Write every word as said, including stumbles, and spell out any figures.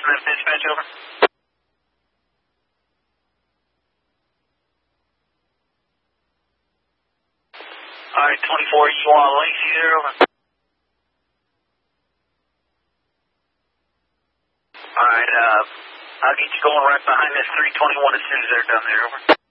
Smith dispatch, over. Alright, twenty-four, you want Lacey there, over. Alright, uh, I'll get you going right behind this three twenty-one as soon as they're done there, over.